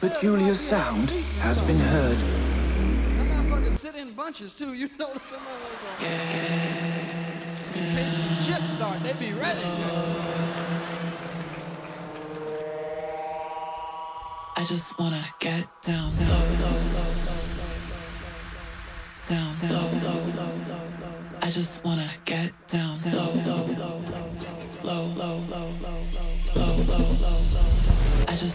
peculiar sound has been heard. That motherfucker sit in bunches too. You know some motherfuckers. In case some shit start, they be ready. I just wanna get down, down, down, down, down. I just wanna get down, down.